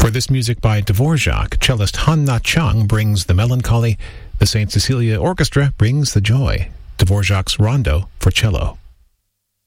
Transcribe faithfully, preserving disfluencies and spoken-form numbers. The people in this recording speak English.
For this music by Dvorak, cellist Han Na Chung brings the melancholy. The Saint Cecilia Orchestra brings the joy. Dvorak's Rondo for cello.